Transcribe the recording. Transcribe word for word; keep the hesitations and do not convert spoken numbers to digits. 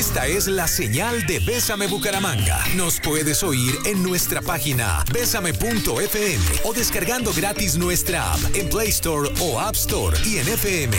Esta es la señal de Bésame Bucaramanga. Nos puedes oír en nuestra página bésame punto f m o descargando gratis nuestra app en Play Store o App Store y en f m